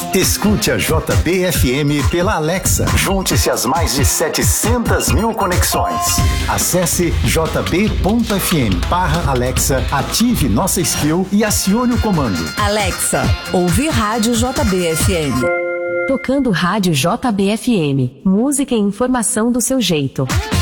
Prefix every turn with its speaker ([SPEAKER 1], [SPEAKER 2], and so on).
[SPEAKER 1] Escute a JBFM pela Alexa. Junte-se às mais de 700 mil conexões. Acesse jb.fm/Alexa, ative nossa skill e acione o comando.
[SPEAKER 2] Alexa, ouvir rádio JBFM.
[SPEAKER 3] Tocando rádio JBFM. Música e informação do seu jeito.